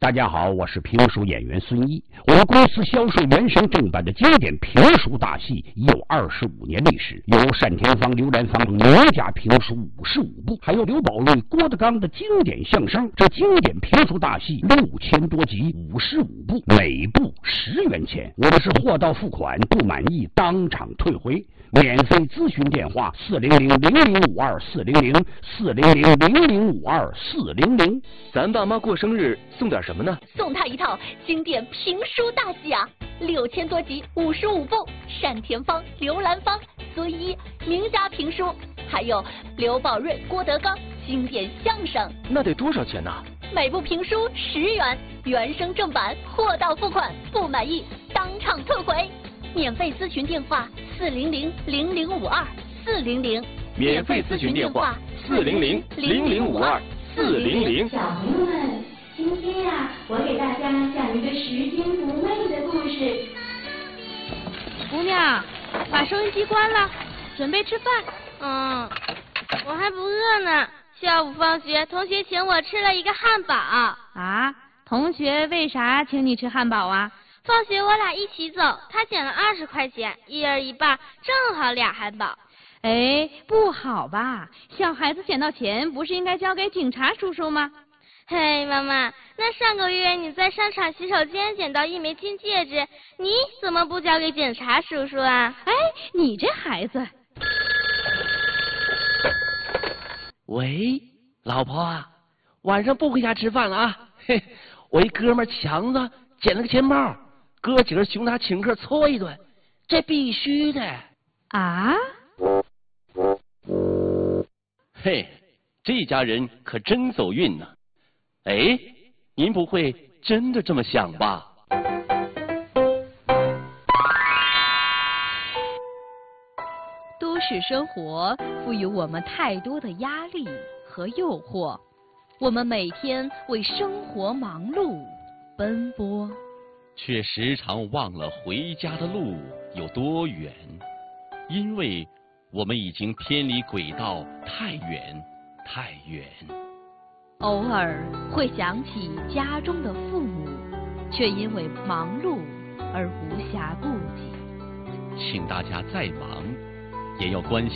大家好，我是评书演员孙一。我们公司销售原声正版的经典评书大戏已有25年历史，有单田芳、刘兰芳名家评书55部，还有刘宝瑞、郭德纲的经典相声。这经典评书大戏6000多集，55部，每部10元钱。我们是货到付款，不满意当场退回。免费咨询电话400-0052-400，400-0052-400。 咱爸妈过生日送点什么呢？ 送他一套经典评书大戏啊，6000多集55部，单田芳、刘兰芳、孙一名家评书，还有刘宝瑞、郭德纲经典相声。 那得多少钱呢？ 每部评书10元，原声正版，货到付款，不满意当场退回。免费咨询电话400-0052-400， 免费咨询电话400-0052-400。 小朋友们，今天我给大家讲一个拾金不昧的故事。 姑娘，把收音机关了，准备吃饭。 我还不饿呢。下午放学，同学请我吃了一个汉堡。 啊？同学为啥请你吃汉堡啊？ 放学我俩一起走，他捡了20块钱，一人一半，正好2汉堡。 哎，不好吧？小孩子捡到钱不是应该交给警察叔叔吗？ 嘿，妈妈，那上个月你在商场洗手间捡到一枚金戒指，你怎么不交给警察叔叔啊？ 哎，你这孩子。 喂，老婆啊，晚上不回家吃饭了啊？嘿，我一哥们强子捡了个钱包，哥几个熊他请客搓一顿，这必须的。 啊？ 嘿，这家人可真走运呢。哎，您不会真的这么想吧？ 都市生活赋予我们太多的压力和诱惑，我们每天为生活忙碌奔波， 却时常忘了回家的路有多远，因为我们已经偏离轨道太远太远。 偶尔会想起家中的父母，却因为忙碌而无暇顾及。 请大家再忙也要关心